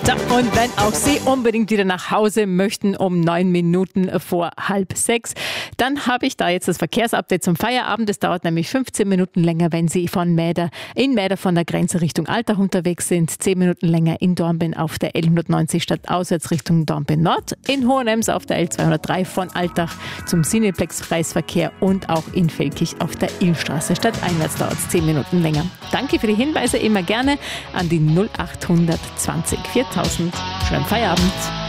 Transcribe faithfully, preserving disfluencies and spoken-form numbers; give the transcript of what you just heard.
So, und wenn auch Sie unbedingt wieder nach Hause möchten um neun Minuten vor halb sechs, dann habe ich da jetzt das Verkehrsupdate zum Feierabend. Das dauert nämlich fünfzehn Minuten länger, wenn Sie von Mäder, in Mäder von der Grenze Richtung Altach unterwegs sind. zehn Minuten länger in Dornbirn auf der L hundertneunzig statt auswärts Richtung Dornbirn Nord. In Hohenems auf der L zweihundertdrei von Altach zum Cineplex-Kreisverkehr und auch in Velkich auf der Illstraße statt einwärts dauert es zehn Minuten länger. Danke für die Hinweise, immer gerne an die null acht zwanzig viertausend. Schönen Feierabend.